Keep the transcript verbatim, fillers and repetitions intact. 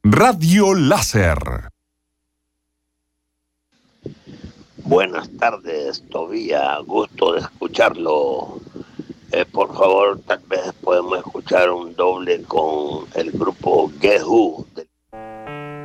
Radio Láser. Buenas tardes, Tobía, gusto de escucharlo. Eh, por favor, tal vez podemos escuchar un doble con el grupo